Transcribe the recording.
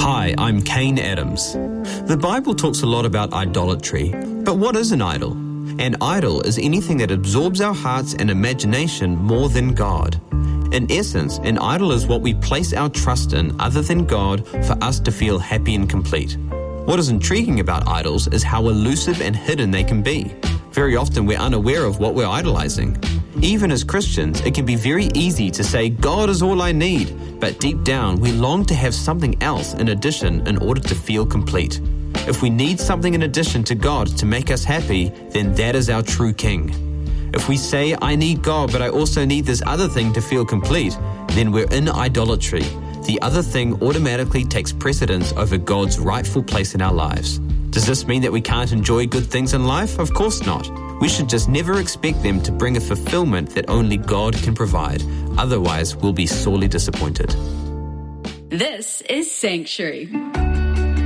Hi, I'm Kane Adams. The Bible talks a lot about idolatry, but what is an idol? An idol is anything that absorbs our hearts and imagination more than God. In essence, an idol is what we place our trust in other than God for us to feel happy and complete. What is intriguing about idols is how elusive and hidden they can be. Very often we're unaware of what we're idolizing. Even as Christians, it can be very easy to say, God is all I need, but deep down we long to have something else in addition in order to feel complete. If we need something in addition to God to make us happy, then that is our true king. If we say, I need God, but I also need this other thing to feel complete, then we're in idolatry. The other thing automatically takes precedence over God's rightful place in our lives. Does this mean that we can't enjoy good things in life? Of course not. We should just never expect them to bring a fulfillment that only God can provide. Otherwise, we'll be sorely disappointed. This is Sanctuary.